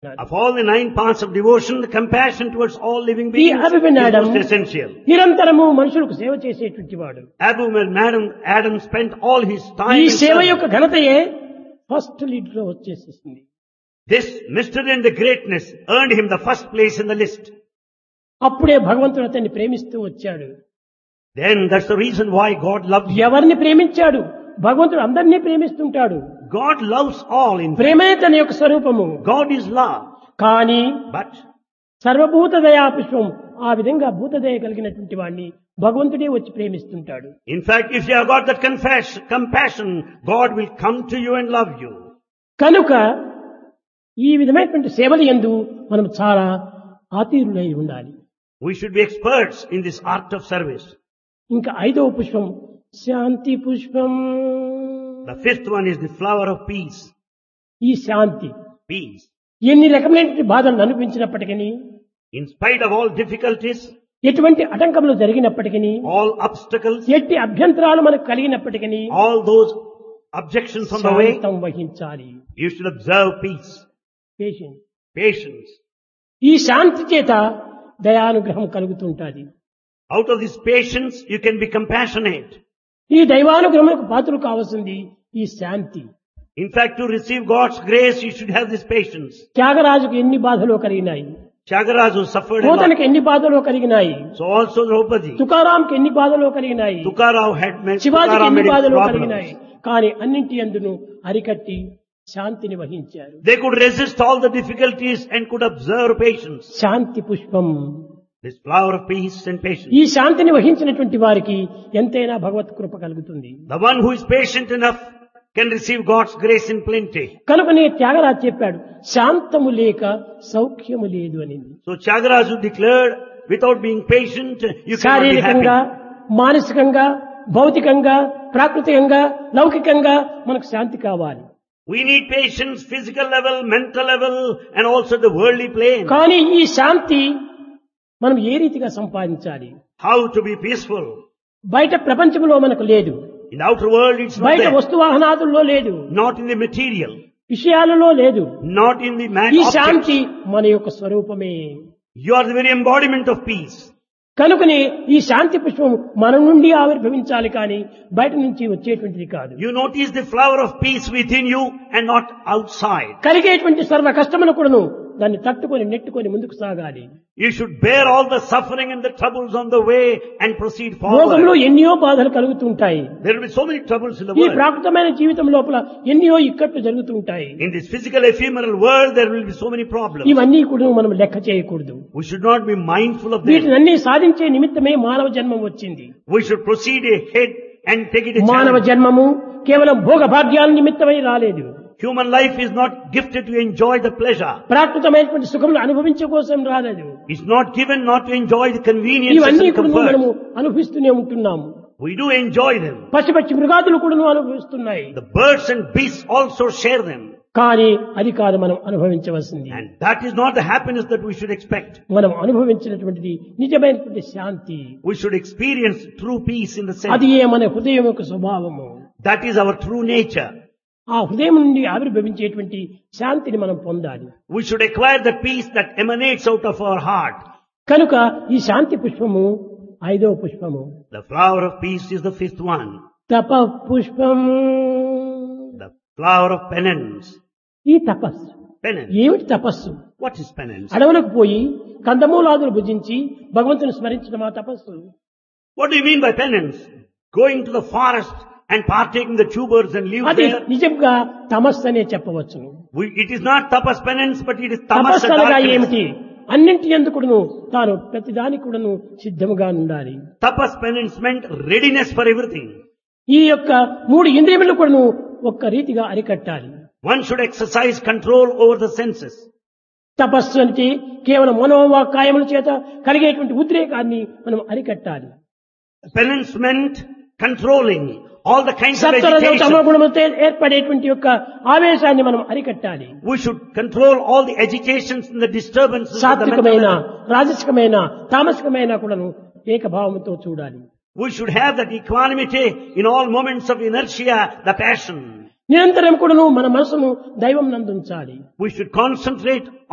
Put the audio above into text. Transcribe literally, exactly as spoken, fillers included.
Of all the nine paths of devotion, the compassion towards all living ఈ beings is Abhimanyudu most essential. నిరంతరము మనుషులకు సేవ చేసేటువంటి వాడు. Abu Madam Adam spent all his time ఈ in సేవ service. యొక్క ఘనతయే ఫస్ట్ లీడ్ లో వచ్చేసేసింది. This mystery and the greatness earned him the first place in the list. అప్పుడే భగవంతుడు అతన్ని ప్రేమిస్తూ వచ్చాడు. Then that's the reason why God loved him. ఎవరిని ప్రేమించాడు? భగవంతుడు అందరినీ ప్రేమిస్తుంటాడు. God loves all in fact. ప్రేమే తన యొక్క స్వరూపము. God is love. కానీ But సర్వభూత దయా పుష్పం ఆ విధంగా భూతదయ కలిగినటువంటి వాడిని భగవంతుడే వచ్చి ప్రేమిస్తుంటాడు. in fact, if you have got that confess, compassion, God will come to you and love you. కనుక ఈ విధమైనటువంటి సేవలు యందు మనం చాలా ఆతీరులై ఉండాలి. We should be experts in this art of service. ఇంకా ఐదవ పుష్పం శాంతి పుష్పం. The fifth one is the flower of peace. ఈ శాంతి Peace. ఎన్ని రకమైనటువంటి బాధలను అనిపించినప్పటికీ, In spite of all difficulties, ఎటువంటి ఆటంకములు జరిగినప్పటికీ, all obstacles, ఎట్టి అభ్యంతరాలు మనకు కలిగినప్పటికీ all those objections on the way, శాంతం వహించాలి. you should observe peace, patience. patience. ఈ శాంతి చేత దయానుగ్రహం కలుగుతుంటాది. Out of this patience, you can be compassionate. ఈ దైవానుగ్రహములకు పాత్రలు కావాల్సింది ఈ శాంతి. In fact, to receive God's grace, you should have this patience. త్యాగరాజుకు ఎన్ని బాధలు కలిగినాయి, Tyagaraja suffered a lot. పోతనకు ఎన్ని బాధలు కలిగినాయి, So also Draupadi. తుకారాంకి ఎన్ని బాధలు కలిగినాయి, Tukarao had met, శివాజీకి Tukaram ఎన్ని had బాధలు problems. కలిగినాయి. కానీ అన్నింటి అందును అరికట్టి శాంతిని వహించారు. They could resist all the difficulties and could observe patience. శాంతి పుష్పం. This flower of peace and patience. ఈ శాంతిని వహించినటువంటి వారికి ఎంతైనా భగవత్ కృప కలుగుతుంది. The one who is patient enough can receive God's grace in plenty. కనుకనే త్యాగరాజు చెప్పాడు, శాంతము లేక సౌఖ్యము లేదు అని. So Tyagaraja declared, without being patient, you cannot be శారీరకంగా, happy. మానసికంగా, భౌతికంగా, ప్రాకృతికంగా, లౌకికంగా మనకు శాంతి కావాలి. We need patience, physical level, mental level, and also the worldly plane. కానీ ఈ శాంతి మనం ఏ రీతిగా సంపాదించాలి? How to be peaceful. బయట ప్రపంచంలో మనకు లేదు, In the outer world, it's not బయట there. వస్తువాహనాదుల్లో లేదు, Not in the material. విషయాలలో లేదు. Not in the man ఈ objects. శాంతి మన యొక్క స్వరూపమే. You are the very embodiment of peace. కనుకనే ఈ శాంతి పుష్పం మన నుండి ఆవిర్భవించాలి కానీ బయట నుంచి వచ్చేటువంటిది కాదు. You notice the flower of peace within you and not outside. కలిగేటువంటి సర్వ కష్టమును కూడాను దాన్ని తట్టుకొని నెట్టుకొని ముందుకు సాగాలి. You should bear all the suffering and the troubles on the way and proceed లోకంలో forward. ఎన్నో బాధలు కలుగుతుంటాయి. There will be so many troubles in the ఈ world. ప్రాకృతమైన జీవితం లోపల ఎన్నో ఇక్కట్లు జరుగుతుంటాయి. In this physical ephemeral world, there will be so many problems. ఇవన్నీ కూడా మనం లెక్క చేయకూడదు. We should not be mindful of them. వీటినన్నీ సాధించే నిమిత్తమే మానవ జన్మం వచ్చింది. We should proceed ahead and take it a మానవ challenge. జన్మము కేవలం భోగ భాగ్యాల నిమిత్తమై రాలేదు. Human life is not gifted to enjoy the pleasure. ప్రాకృతమైనటువంటి సుఖములు అనుభవించే కోసం రాలేదు. It's not given not to enjoy the conveniences ఇవన్నీ and కూడా మనము comforts. అనుభవిస్తూనే ఉంటున్నాము. We do enjoy them. పశుపక్షి మృగాదులు కూడా అనుభవిస్తున్నాయి. The birds and beasts also share them. కానీ అది కాదు మనం అనుభవించవలసింది. And that is not the happiness that we should expect. మనం అనుభవించినటువంటిది నిజమైనటువంటి శాంతి. We should experience true peace in the అది sense. ఏ మన హృదయం యొక్క స్వభావము. That is our true nature. ఆ హృదయం నుండి ఆవిర్భవించేటువంటి శాంతిని మనం పొందాలి. We should acquire the peace that emanates out of our heart. కనుక ఈ శాంతి పుష్పము ఐదవ పుష్పము. The flower of peace is the fifth one. తప పుష్పం. The flower of penance. ఈ తపస్సు Penance. ఏమిటి తపస్సు? What is penance? అడవులకు పోయి కందమూలాదులు భుజించి భగవంతుని స్మరించడం ఆ తపస్సు. What do you mean by penance? Going to the forest and partaking the tubers and leaves అది there. నిజంగా తమస్సు అనే చెప్పవచ్చును. We, it is not tapas penance, but it is tamas తపస్సు అనగా darkness. ఏమిటి? అన్నింటి ఎందుకును తాను ప్రతి దానికి కూడాను సిద్ధముగా ఉండాలి. Tapas penance meant readiness for everything. ఈ యొక్క మూడు ఇంద్రియములను కూడాను ఒక్క రీతిగా అరికట్టాలి. One should exercise control over the senses. తపస్సు అంటే కేవలం మనోవాకాయముల చేత కలిగేటువంటి ఉద్రేకాన్ని మనం అరికట్టాలి. Penance meant controlling all the kinds of సత్వరజ agitation. తమోగుణములతో ఏర్పడేటువంటి యొక్క ఆవేశాన్ని మనం అరికట్టాలి. We should control all the agitations and the disturbances of the mental సాత్వికమైన, level. రాజసికమైన, తామసికమైన కూడాను ఏకభావంతో చూడాలి. We should have that equanimity in all moments of inertia, the passion. నిరంతరం కూడాను మన మనసును దైవం నందుంచాలి. We should concentrate